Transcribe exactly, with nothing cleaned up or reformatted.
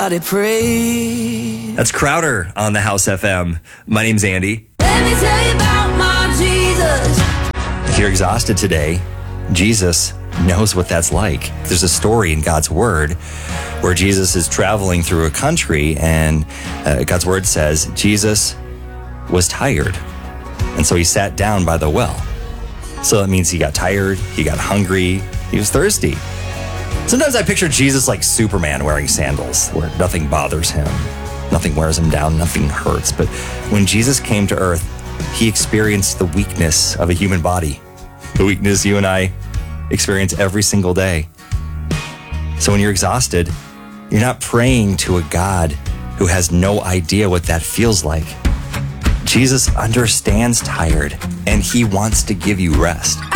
I pray. That's Crowder on the House F M. My name's Andy. Let me tell you about my Jesus. If you're exhausted today, Jesus knows what that's like. There's a story in God's Word where Jesus is traveling through a country, and uh, God's Word says Jesus was tired. And so he sat down by the well. So that means he got tired, he got hungry, he was thirsty. Sometimes I picture Jesus like Superman wearing sandals, where nothing bothers him, nothing wears him down, nothing hurts. But when Jesus came to earth, he experienced the weakness of a human body, the weakness you and I experience every single day. So when you're exhausted, you're not praying to a God who has no idea what that feels like. Jesus understands tired, and he wants to give you rest.